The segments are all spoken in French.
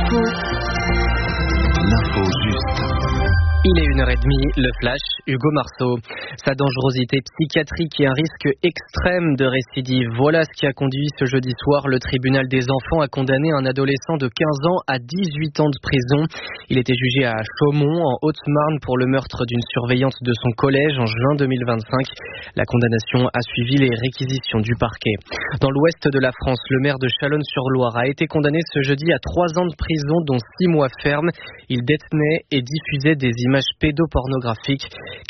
L'info juste. Il est 1h30, le flash, Hugo Marceau. Sa dangerosité psychiatrique et un risque extrême de récidive. Voilà ce qui a conduit ce jeudi soir le tribunal des enfants à condamner un adolescent de 15 ans à 18 ans de prison. Il était jugé à Chaumont, en Haute-Marne, pour le meurtre d'une surveillante de son collège en juin 2025. La condamnation a suivi les réquisitions du parquet. Dans l'ouest de la France, le maire de Chalonnes-sur-Loire a été condamné ce jeudi à 3 ans de prison, dont 6 mois ferme. Il détenait et diffusait des images pédopornographiques.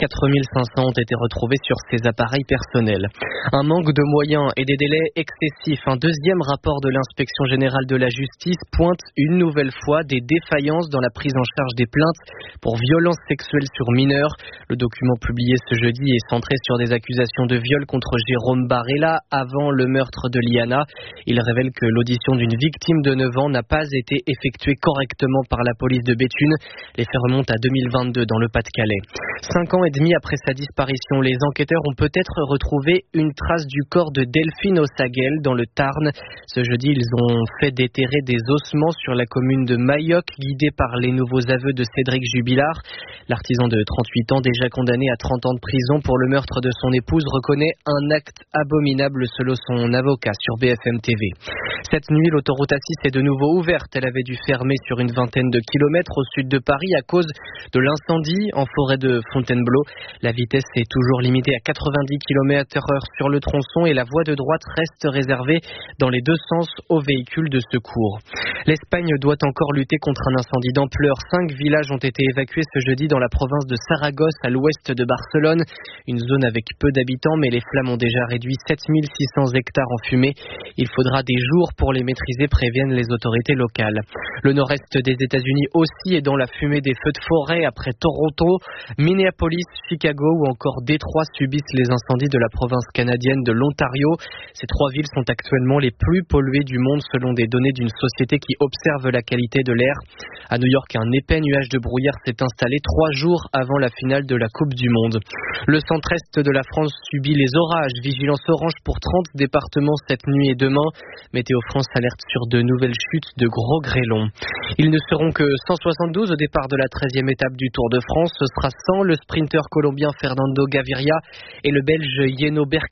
4500 ont été retrouvés sur ses appareils personnels. Un manque de moyens et des délais excessifs. Un deuxième rapport de l'inspection générale de la justice pointe une nouvelle fois des défaillances dans la prise en charge des plaintes pour violences sexuelles sur mineurs. Le document publié ce jeudi est centré sur des accusations de viol contre Jérôme Barella avant le meurtre de Liana. Il révèle que l'audition d'une victime de 9 ans n'a pas été effectuée correctement par la police de Béthune. Les faits remontent à 2022 dans le Pas-de-Calais. 5 ans et demi après sa disparition, les enquêteurs ont peut-être retrouvé une trace du corps de Delphine Ossaguel dans le Tarn. Ce jeudi, ils ont fait déterrer des ossements sur la commune de Mayoc, guidés par les nouveaux aveux de Cédric Jubilard. L'artisan de 38 ans, déjà condamné à 30 ans de prison pour le meurtre de son épouse, reconnaît un acte abominable selon son avocat sur BFM TV. Cette nuit, l'autoroute A6 est de nouveau ouverte. Elle avait dû fermer sur une vingtaine de kilomètres au sud de Paris à cause de l'incendie en forêt de Fontainebleau. La vitesse est toujours limitée à 90 km/h sur le tronçon et la voie de droite reste réservée dans les deux sens aux véhicules de secours. L'Espagne doit encore lutter contre un incendie d'ampleur. 5 villages ont été évacués ce jeudi dans la province de Saragosse, à l'ouest de Barcelone. Une zone avec peu d'habitants, mais les flammes ont déjà réduit 7600 hectares en fumée. Il faudra des jours pour les maîtriser, préviennent les autorités locales. Le nord-est des États-Unis aussi est dans la fumée des feux de forêt après Toronto, Minneapolis, Chicago ou encore Détroit subissent les incendies de la province canadienne de l'Ontario. Ces 3 villes sont actuellement les plus polluées du monde selon des données d'une société qui observe la qualité de l'air. À New York, un épais nuage de brouillard s'est installé 3 jours avant la finale de la Coupe du Monde. Le centre-est de la France subit les orages. Vigilance orange pour 30 départements cette nuit et demain. Météo France alerte sur de nouvelles chutes de gros grêlons. Ils ne seront que 172 au départ de la 13e étape du Tour de France. Ce sera sans le sprinter colombien Fernando Gaviria et le belge Yeno Berg.